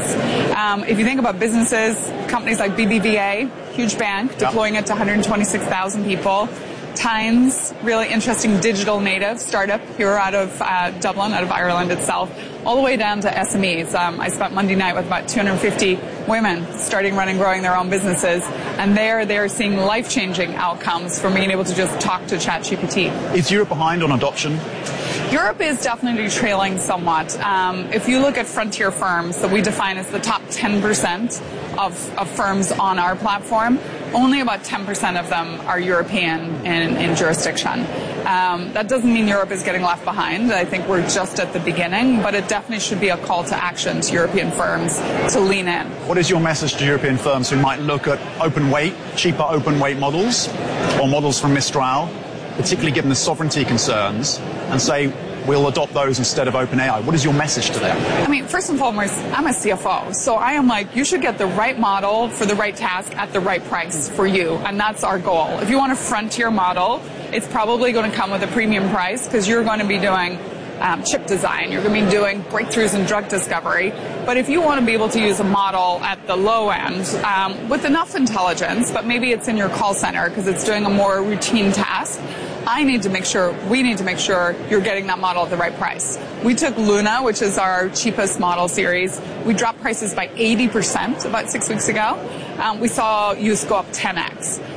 If you think about businesses, companies like BBVA, huge bank, deploying it to 126,000 people. Tynes, really interesting digital native startup here out of Dublin, out of Ireland itself, all the way down to SMEs. I spent Monday night with about 250 women starting, running, growing their own businesses, and they're seeing life-changing outcomes from being able to just talk to ChatGPT. Is Europe behind on adoption? Europe is definitely trailing somewhat. If you look at frontier firms that we define as the top 10% of firms on our platform, only about 10% of them are European in jurisdiction. That doesn't mean Europe is getting left behind. I think we're just at the beginning, but it definitely should be a call to action to European firms to lean in. What is your message to European firms who might look at open weight, cheaper open weight models, or models from Mistral, particularly given the sovereignty concerns, and say, we'll adopt those instead of OpenAI? What is your message to them? I mean, first and foremost, I'm a CFO, so I am like, you should get the right model for the right task at the right price for you, and that's our goal. If you want a frontier model, it's probably going to come with a premium price because you're going to be doing chip design, you're going to be doing breakthroughs in drug discovery. But if you want to be able to use a model at the low end with enough intelligence, but maybe it's in your call center because it's doing a more routine task, we need to make sure you're getting that model at the right price. We took Luna, which is our cheapest model series. We dropped prices by 80% about 6 weeks ago. We saw use go up 10x.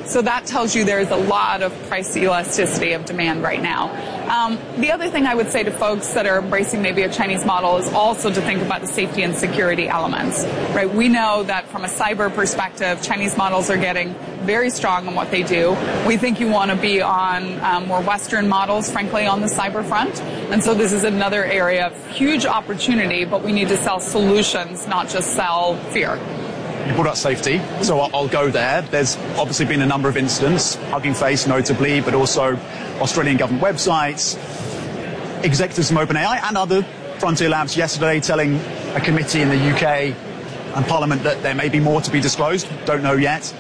So that tells you there's a lot of price elasticity of demand right now. The other thing I would say to folks that are embracing maybe a Chinese model is also to think about the safety and security elements, right? We know that from a cyber perspective, Chinese models are getting very strong in what they do. We think you want to be on more Western models, frankly, on the cyber front. And so this is another area of huge opportunity, but we need to sell solutions, not just sell fear. You brought up safety, so I'll go there. There's obviously been a number of incidents, Hugging Face notably, but also Australian government websites, executives from OpenAI and other Frontier Labs yesterday telling a committee in the UK and Parliament that there may be more to be disclosed. Don't know yet.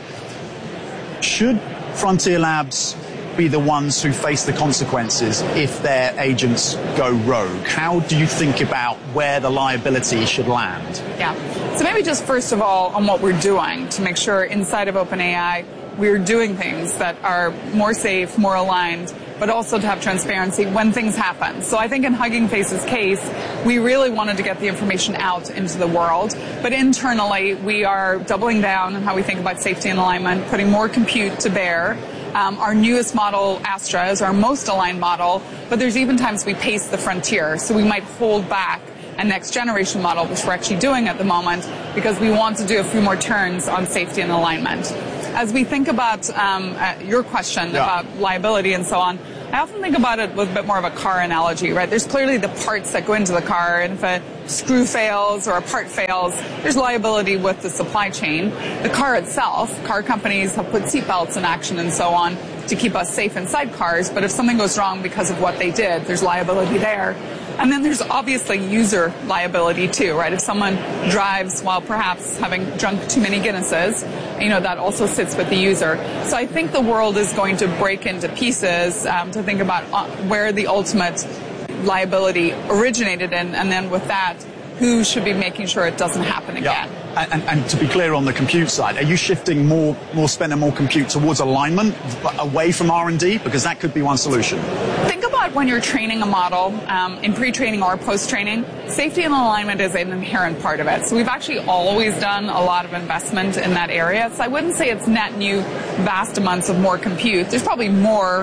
Should Frontier Labs be the ones who face the consequences if their agents go rogue? How do you think about where the liability should land? Yeah. So maybe just first of all on what we're doing to make sure inside of OpenAI we're doing things that are more safe, more aligned, but also to have transparency when things happen. So I think in Hugging Face's case, we really wanted to get the information out into the world. But internally, we are doubling down on how we think about safety and alignment, putting more compute to bear. Our newest model, Astra, is our most aligned model, but there's even times we pace the frontier. So we might hold back a next generation model, which we're actually doing at the moment, because we want to do a few more turns on safety and alignment. As we think about your question about liability and so on, I often think about it with a bit more of a car analogy, right? There's clearly the parts that go into the car, and if a screw fails or a part fails, there's liability with the supply chain. The car itself, car companies have put seatbelts in action and so on to keep us safe inside cars, but if something goes wrong because of what they did, there's liability there. And then there's obviously user liability too, right? If someone drives while perhaps having drunk too many Guinnesses, that also sits with the user. So I think the world is going to break into pieces to think about where the ultimate liability originated in, and then with that, who should be making sure it doesn't happen again. And to be clear on the compute side, are you shifting more spend and more compute towards alignment, away from R&D? Because that could be one solution. Think about when you're training a model, in pre-training or post-training, safety and alignment is an inherent part of it. So we've actually always done a lot of investment in that area. So I wouldn't say it's net new, vast amounts of more compute. There's probably more,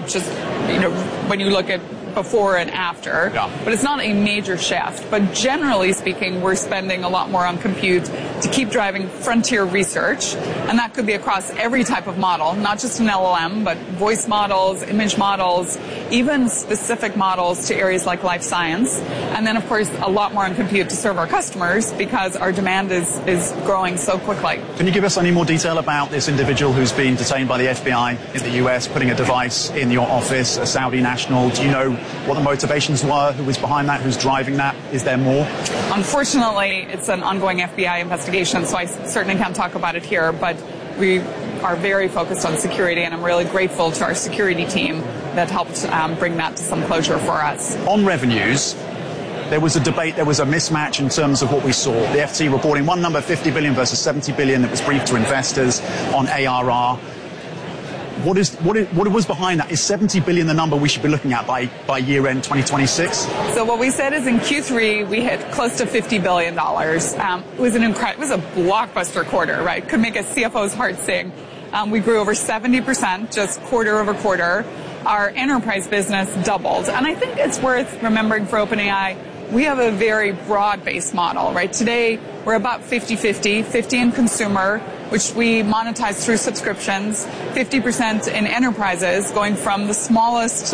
when you look at before and after, but it's not a major shift. But generally speaking, we're spending a lot more on compute to keep driving frontier research, and that could be across every type of model, not just an LLM, but voice models, image models, even specific models to areas like life science, and then of course a lot more on compute to serve our customers because our demand is growing so quickly. Can you give us any more detail about this individual who's been detained by the FBI in the US, putting a device in your office, a Saudi national? Do you know what the motivations were, who was behind that, who's driving that? Is there more? Unfortunately, it's an ongoing FBI investigation, so I certainly can't talk about it here, but we are very focused on security, and I'm really grateful to our security team that helped bring that to some closure for us. On revenues, there was a debate, there was a mismatch in terms of what we saw. The FT reporting one number, 50 billion versus 70 billion that was briefed to investors on ARR. What was behind that? Is 70 billion the number we should be looking at by year-end 2026? So what we said is in Q3, we hit close to $50 billion. It was a blockbuster quarter, right? Could make a CFO's heart sing. We grew over 70% just quarter over quarter. Our enterprise business doubled. And I think it's worth remembering for OpenAI, we have a very broad-based model, right? Today, we're about 50-50, 50 in consumer, which we monetize through subscriptions, 50% in enterprises, going from the smallest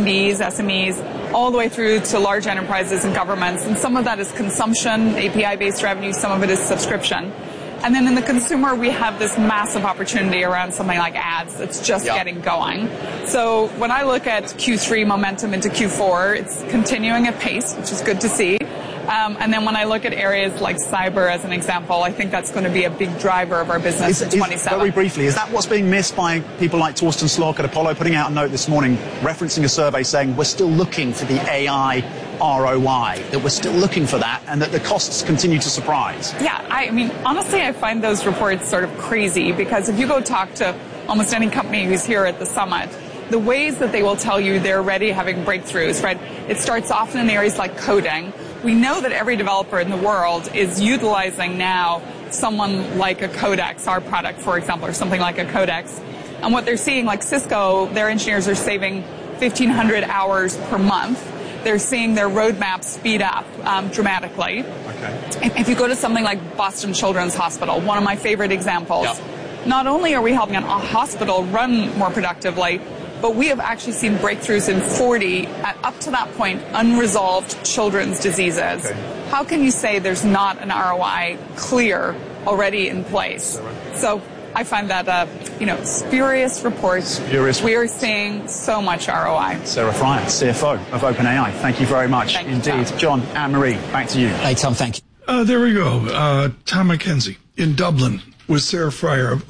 SMEs, all the way through to large enterprises and governments. And some of that is consumption, API-based revenue, some of it is subscription. And then in the consumer, we have this massive opportunity around something like ads that's just getting going. So when I look at Q3 momentum into Q4, it's continuing at pace, which is good to see. And then when I look at areas like cyber as an example, I think that's going to be a big driver of our business in 27. Very briefly, is that what's being missed by people like Torsten Slok at Apollo, putting out a note this morning, referencing a survey saying we're still looking for the AI ROI, that we're still looking for that, and that the costs continue to surprise? Yeah, I mean, honestly, I find those reports sort of crazy, because if you go talk to almost any company who's here at the summit, the ways that they will tell you they're already having breakthroughs, right? It starts often in areas like coding. We know that every developer in the world is utilizing now someone like a Codex, our product, for example, or something like a Codex. And what they're seeing, like Cisco, their engineers are saving 1,500 hours per month. They're seeing their roadmaps speed up dramatically. Okay. If you go to something like Boston Children's Hospital, one of my favorite examples, not only are we helping a hospital run more productively, but we have actually seen breakthroughs in 40, up to that point, unresolved children's diseases. Okay. How can you say there's not an ROI clear already in place? So I find that, spurious reports. We are seeing so much ROI. Sarah Frier, CFO of OpenAI. Thank you very much indeed. John, Anne-Marie, back to you. Hey, Tom, thank you. There we go. Tom McKenzie in Dublin with Sarah Frier of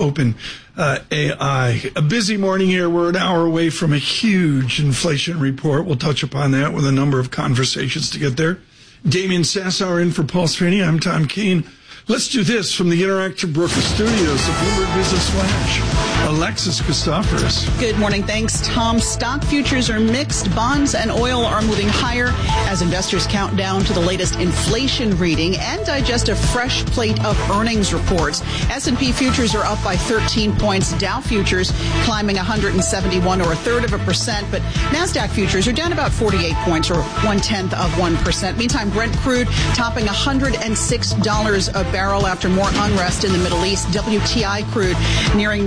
OpenAI. A busy morning here. We're an hour away from a huge inflation report. We'll touch upon that with a number of conversations to get there. Damian Sassower in for Paul Svaney. I'm Tom Keene. Let's do this from the Interactive Broker Studios of Bloomberg Business Flash. Alexis Christoforous. Good morning. Thanks, Tom. Stock futures are mixed. Bonds and oil are moving higher as investors count down to the latest inflation reading and digest a fresh plate of earnings reports. S&P futures are up by 13 points. Dow futures climbing 171 or 1/3%, but NASDAQ futures are down about 48 points or 0.1%. Meantime, Brent crude topping $106 a barrel after more unrest in the Middle East. WTI crude nearing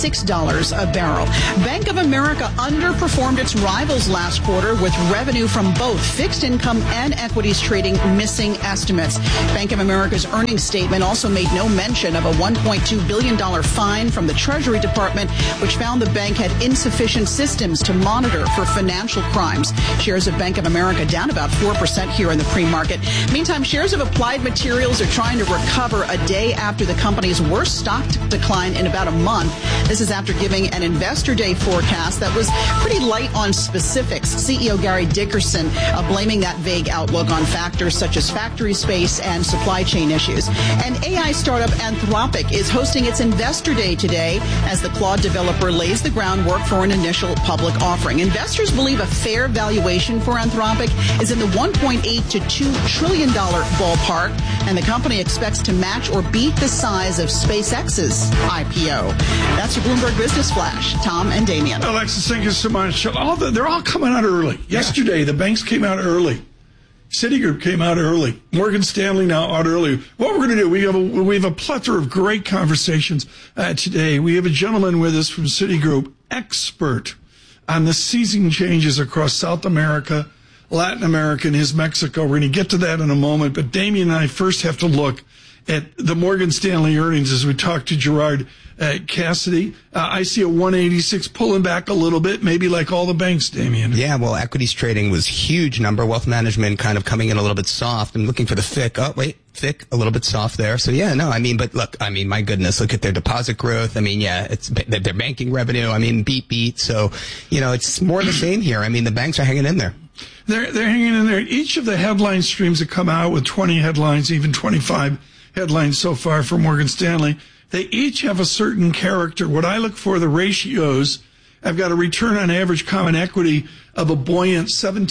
$96 a barrel. Bank of America underperformed its rivals last quarter with revenue from both fixed income and equities trading missing estimates. Bank of America's earnings statement also made no mention of a $1.2 billion fine from the Treasury Department, which found the bank had insufficient systems to monitor for financial crimes. Shares of Bank of America down about 4% here in the pre-market. Meantime, shares of Applied Materials are trying to recover a day after the company's worst stock decline in about a month. This is after giving an investor day forecast that was pretty light on specifics. CEO Gary Dickerson blaming that vague outlook on factors such as factory space and supply chain issues. And AI startup Anthropic is hosting its investor day today as the Claude developer lays the groundwork for an initial public offering. Investors believe a fair valuation for Anthropic is in the $1.8 to $2 trillion ballpark, and the company expects to match or beat the size of SpaceX's IPO. That's your Bloomberg Business Flash. Tom and Damian. Alexis, thank you so much. They're all coming out early. Yesterday, the banks came out early. Citigroup came out early. Morgan Stanley now out early. What we're going to do, we have a plethora of great conversations today. We have a gentleman with us from Citigroup, expert on the season changes across South America, Latin America, and his Mexico. We're going to get to that in a moment. But Damian and I first have to look at the Morgan Stanley earnings as we talk to Gerard Cassidy. I see a 186 pulling back a little bit, maybe like all the banks, Damian. Yeah, well, equities trading was huge number. Wealth management kind of coming in a little bit soft. I'm looking for the FIC. Oh, wait, FIC, a little bit soft there. So yeah, no, but look, my goodness, look at their deposit growth. It's their banking revenue. Beat. So, it's more of the same here. The banks are hanging in there. They're hanging in there. Each of the headline streams that come out with 20 headlines, even 25 headlines so far for Morgan Stanley, they each have a certain character. What I look for, the ratios, I've got a return on average common equity of a buoyant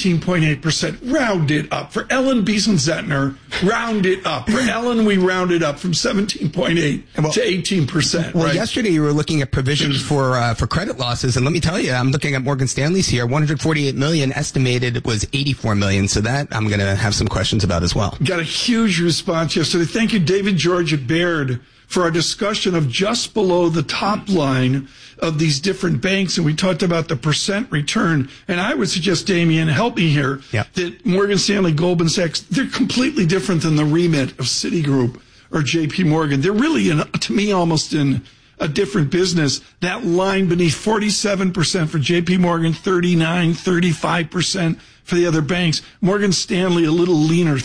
17.8%. Round it up. For Ellen Biesenzetner, round it up. For Ellen, we rounded up from 17.8 to 18%. Well, right? Yesterday you were looking at provisions for credit losses, and let me tell you, I'm looking at Morgan Stanley's here. 148 million estimated was 84 million. So that I'm going to have some questions about as well. Got a huge response yesterday. Thank you, David George at Baird, for our discussion of just below the top line of these different banks, and we talked about the percent return. And I would suggest, Damian, help me here, that Morgan Stanley, Goldman Sachs, they're completely different than the remit of Citigroup or JP Morgan. They're really, to me, almost in a different business. That line beneath 47% for JP Morgan, 39, 35% for the other banks. Morgan Stanley, a little leaner,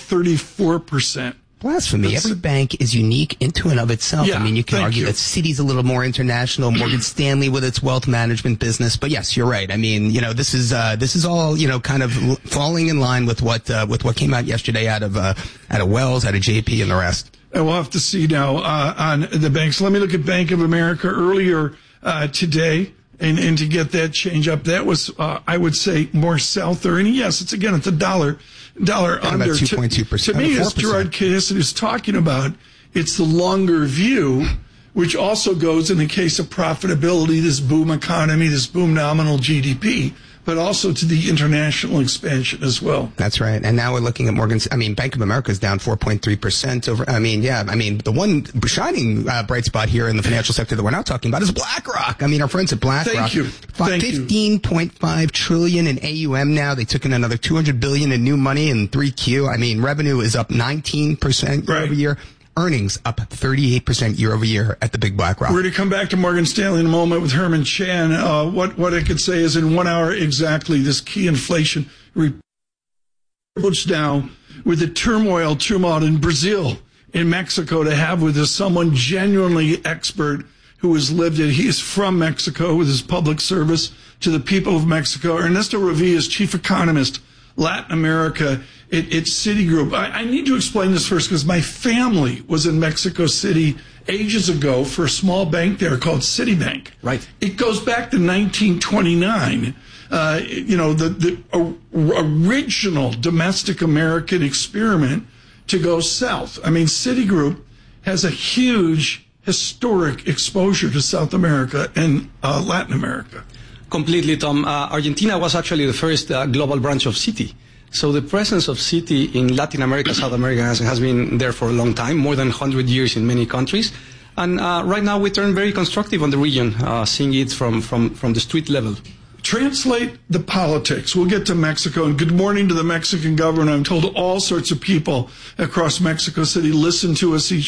34%. Blasphemy. Every bank is unique into and of itself. You can argue that Citi's a little more international, Morgan Stanley with its wealth management business. But yes, you're right. This is all, kind of falling in line with what came out yesterday out of Wells, out of JP and the rest. And we'll have to see now, on the banks. Let me look at Bank of America earlier, today. And to get that change up, that was, I would say, more sell-through. And yes, it's a dollar under. About 2.2%. To me, as Gerard Cassidy is talking about, it's the longer view. which also goes in the case of profitability, this boom economy, this boom nominal GDP, but also to the international expansion as well. That's right. And now we're looking at Bank of America is down 4.3% over. The one shining bright spot here in the financial sector that we're not talking about is BlackRock. Our friends at BlackRock. Thank you. 15.5 trillion in AUM now. They took in another 200 billion in new money in 3Q. Revenue is up 19% year over year. Earnings up 38% year over year at the big BlackRock. We're going to come back to Morgan Stanley in a moment with Herman Chan. What I could say is in 1 hour exactly, this key inflation report now with the turmoil in Brazil, in Mexico, to have with us someone genuinely expert who has lived it. He is from Mexico with his public service to the people of Mexico. Ernesto Revilla is chief economist, Latin America at Citigroup. I need to explain this first because my family was in Mexico City ages ago for a small bank there called Citibank. Right. It goes back to 1929. The original domestic American experiment to go south. Citigroup has a huge historic exposure to South America and Latin America. Completely, Tom. Argentina was actually the first global branch of Citi. So the presence of Citi in Latin America, South America has been there for a long time, more than 100 years in many countries. And right now we turn very constructive on the region, seeing it from the street level. Translate the politics. We'll get to Mexico, and good morning to the Mexican government. I'm told all sorts of people across Mexico City listen to us each